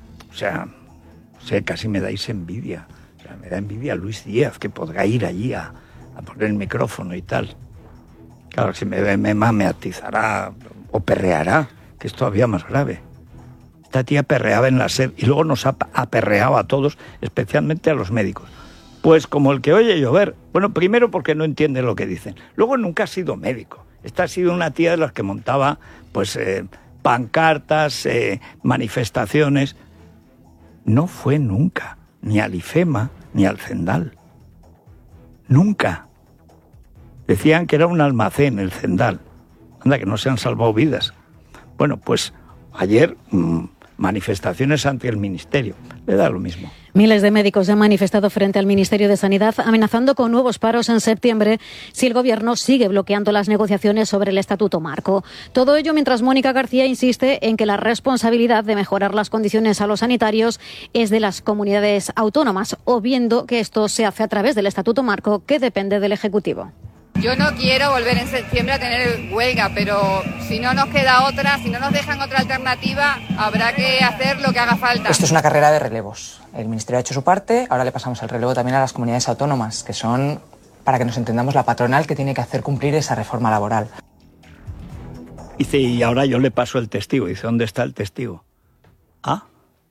casi me dais envidia. Me da envidia Luis Díaz, que podrá ir allí a poner el micrófono y tal. Claro, si me ve AMEMA me atizará o perreará, que es todavía más grave. Esta tía perreaba en la SER y luego nos ha aperreado a todos, especialmente a los médicos. Pues como el que oye llover. Bueno, primero porque no entiende lo que dicen. Luego nunca ha sido médico. Esta ha sido una tía de las que montaba pancartas, manifestaciones. No fue nunca ni al IFEMA ni al Zendal. Nunca. Decían que era un almacén el Zendal. Anda, que no se han salvado vidas. Bueno, pues ayer manifestaciones ante el Ministerio. Le da lo mismo. Miles de médicos se han manifestado frente al Ministerio de Sanidad amenazando con nuevos paros en septiembre si el Gobierno sigue bloqueando las negociaciones sobre el Estatuto Marco. Todo ello mientras Mónica García insiste en que la responsabilidad de mejorar las condiciones a los sanitarios es de las comunidades autónomas, obviando que esto se hace a través del Estatuto Marco, que depende del Ejecutivo. Yo no quiero volver en septiembre a tener huelga, pero si no nos queda otra, si no nos dejan otra alternativa, habrá que hacer lo que haga falta. Esto es una carrera de relevos. El Ministerio ha hecho su parte, ahora le pasamos el relevo también a las comunidades autónomas, que son, para que nos entendamos, la patronal que tiene que hacer cumplir esa reforma laboral. Dice, y ahora yo le paso el testigo. Dice, ¿dónde está el testigo? ¿Ah?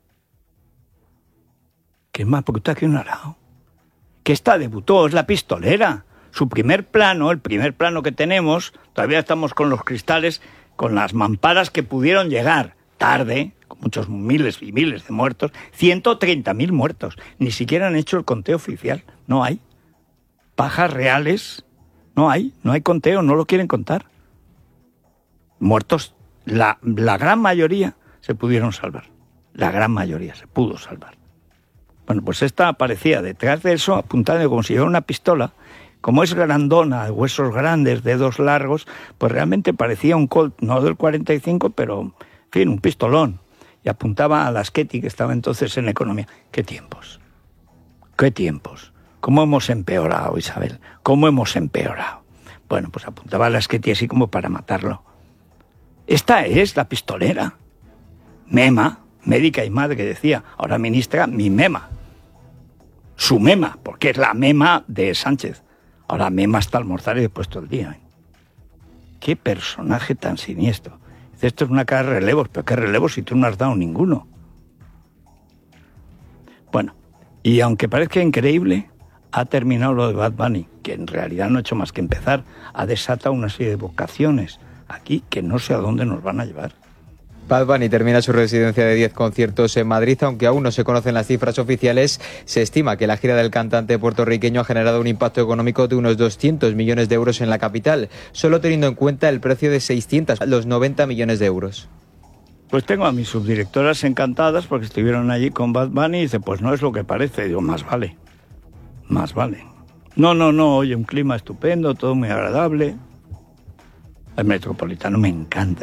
¿Qué es más bruta que un arao? Que esta debutó, es la pistolera. Su primer plano, el primer plano que tenemos, todavía estamos con los cristales, con las mamparas que pudieron llegar tarde, con muchos miles y miles de muertos, 130.000 muertos. Ni siquiera han hecho el conteo oficial, no hay. Pajas reales, no hay conteo, no lo quieren contar. Muertos, la gran mayoría se pudieron salvar. La gran mayoría se pudo salvar. Bueno, pues esta aparecía detrás de eso, apuntando como si llevara una pistola. Como es grandona, de huesos grandes, dedos largos, pues realmente parecía un Colt, no del 45, pero, en fin, un pistolón. Y apuntaba a Lasqueti, que estaba entonces en Economía. ¡Qué tiempos! ¡Qué tiempos! ¿Cómo hemos empeorado, Isabel? ¿Cómo hemos empeorado? Bueno, pues apuntaba a Lasqueti así como para matarlo. Esta es la pistolera. Mema, médica y madre, que decía, ahora ministra, mi mema. Su mema, porque es la mema de Sánchez. Ahora Mema hasta almorzar y después todo el día. Qué personaje tan siniestro. Dice, esto es una cara de relevos, pero ¿qué relevos si tú no has dado ninguno? Bueno, y aunque parezca increíble, ha terminado lo de Bad Bunny, que en realidad no ha hecho más que empezar. Ha desatado una serie de vocaciones aquí que no sé a dónde nos van a llevar. Bad Bunny termina su residencia de 10 conciertos en Madrid, aunque aún no se conocen las cifras oficiales. Se estima que la gira del cantante puertorriqueño ha generado un impacto económico de unos 200 millones de euros en la capital, solo teniendo en cuenta el precio de 600 a los 90 millones de euros. Pues tengo a mis subdirectoras encantadas porque estuvieron allí con Bad Bunny y dice, pues no es lo que parece. Y digo, más vale. No, oye, un clima estupendo, todo muy agradable. El Metropolitano me encanta.